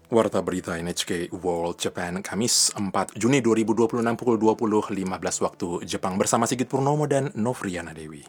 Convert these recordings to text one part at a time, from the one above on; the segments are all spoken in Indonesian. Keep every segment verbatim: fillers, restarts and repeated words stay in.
Warta Berita N H K World Japan, Kamis empat Juni dua ribu dua puluh enam pukul dua puluh lima belas waktu Jepang bersama Sigit Purnomo dan Novriana Dewi.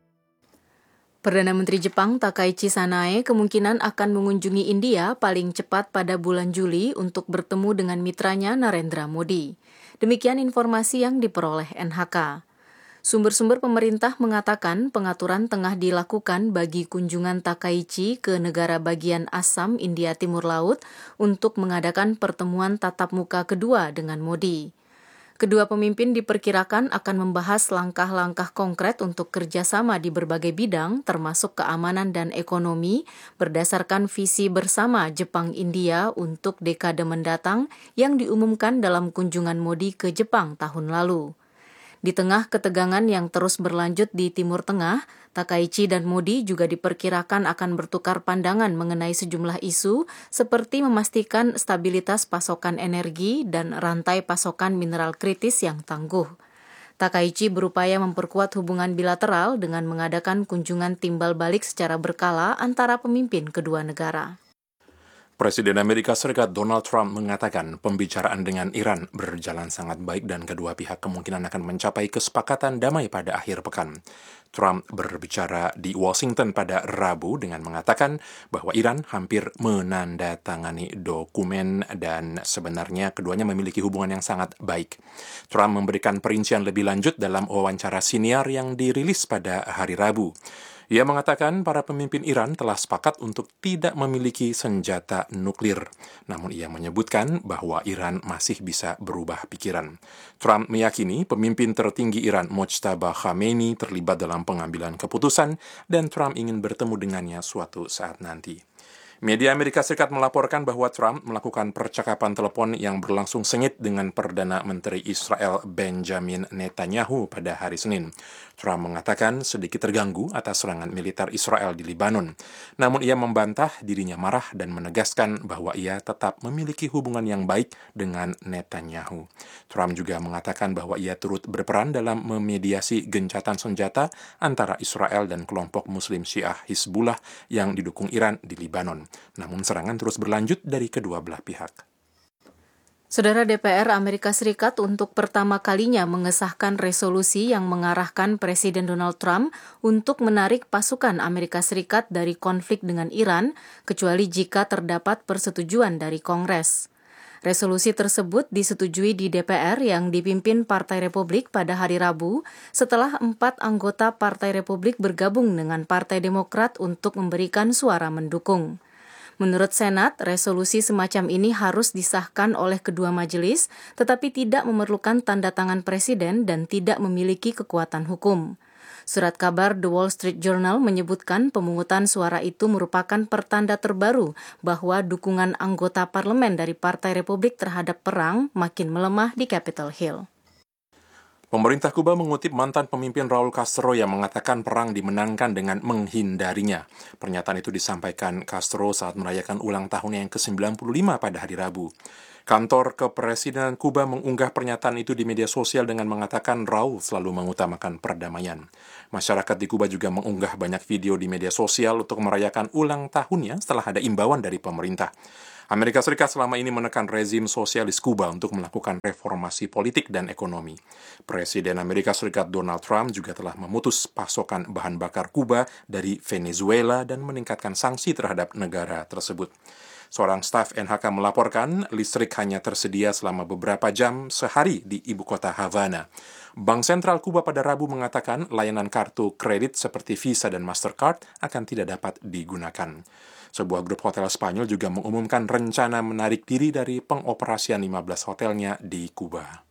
Perdana Menteri Jepang Takaichi Sanae kemungkinan akan mengunjungi India paling cepat pada bulan Juli untuk bertemu dengan mitranya Narendra Modi. Demikian informasi yang diperoleh N H K. Sumber-sumber pemerintah mengatakan pengaturan tengah dilakukan bagi kunjungan Takaichi ke negara bagian Assam, India Timur Laut untuk mengadakan pertemuan tatap muka kedua dengan Modi. Kedua pemimpin diperkirakan akan membahas langkah-langkah konkret untuk kerjasama di berbagai bidang, termasuk keamanan dan ekonomi, berdasarkan visi bersama Jepang-India untuk dekade mendatang yang diumumkan dalam kunjungan Modi ke Jepang tahun lalu. Di tengah ketegangan yang terus berlanjut di Timur Tengah, Takaichi dan Modi juga diperkirakan akan bertukar pandangan mengenai sejumlah isu seperti memastikan stabilitas pasokan energi dan rantai pasokan mineral kritis yang tangguh. Takaichi berupaya memperkuat hubungan bilateral dengan mengadakan kunjungan timbal balik secara berkala antara pemimpin kedua negara. Presiden Amerika Serikat Donald Trump mengatakan pembicaraan dengan Iran berjalan sangat baik dan kedua pihak kemungkinan akan mencapai kesepakatan damai pada akhir pekan. Trump berbicara di Washington pada Rabu dengan mengatakan bahwa Iran hampir menandatangani dokumen dan sebenarnya keduanya memiliki hubungan yang sangat baik. Trump memberikan perincian lebih lanjut dalam wawancara siniar yang dirilis pada hari Rabu. Ia mengatakan para pemimpin Iran telah sepakat untuk tidak memiliki senjata nuklir. Namun ia menyebutkan bahwa Iran masih bisa berubah pikiran. Trump meyakini pemimpin tertinggi Iran Mojtaba Khamenei terlibat dalam pengambilan keputusan dan Trump ingin bertemu dengannya suatu saat nanti. Media Amerika Serikat melaporkan bahwa Trump melakukan percakapan telepon yang berlangsung sengit dengan Perdana Menteri Israel Benjamin Netanyahu pada hari Senin. Trump mengatakan sedikit terganggu atas serangan militer Israel di Lebanon. Namun ia membantah dirinya marah dan menegaskan bahwa ia tetap memiliki hubungan yang baik dengan Netanyahu. Trump juga mengatakan bahwa ia turut berperan dalam memediasi gencatan senjata antara Israel dan kelompok Muslim Syiah Hizbullah yang didukung Iran di Lebanon. Namun serangan terus berlanjut dari kedua belah pihak. Saudara D P R Amerika Serikat untuk pertama kalinya mengesahkan resolusi yang mengarahkan Presiden Donald Trump untuk menarik pasukan Amerika Serikat dari konflik dengan Iran, kecuali jika terdapat persetujuan dari Kongres. Resolusi tersebut disetujui di D P R yang dipimpin Partai Republik pada hari Rabu setelah empat anggota Partai Republik bergabung dengan Partai Demokrat untuk memberikan suara mendukung. Menurut Senat, resolusi semacam ini harus disahkan oleh kedua majelis, tetapi tidak memerlukan tanda tangan presiden dan tidak memiliki kekuatan hukum. Surat kabar The Wall Street Journal menyebutkan pemungutan suara itu merupakan pertanda terbaru bahwa dukungan anggota parlemen dari Partai Republik terhadap perang makin melemah di Capitol Hill. Pemerintah Kuba mengutip mantan pemimpin Raul Castro yang mengatakan perang dimenangkan dengan menghindarinya. Pernyataan itu disampaikan Castro saat merayakan ulang tahun yang ke sembilan puluh lima pada hari Rabu. Kantor Kepresidenan Kuba mengunggah pernyataan itu di media sosial dengan mengatakan Raul selalu mengutamakan perdamaian. Masyarakat di Kuba juga mengunggah banyak video di media sosial untuk merayakan ulang tahunnya setelah ada imbauan dari pemerintah. Amerika Serikat selama ini menekan rezim sosialis Kuba untuk melakukan reformasi politik dan ekonomi. Presiden Amerika Serikat Donald Trump juga telah memutus pasokan bahan bakar Kuba dari Venezuela dan meningkatkan sanksi terhadap negara tersebut. Seorang staf N H K melaporkan listrik hanya tersedia selama beberapa jam sehari di ibu kota Havana. Bank Sentral Kuba pada Rabu mengatakan layanan kartu kredit seperti Visa dan Mastercard akan tidak dapat digunakan. Sebuah grup hotel Spanyol juga mengumumkan rencana menarik diri dari pengoperasian lima belas hotelnya di Kuba.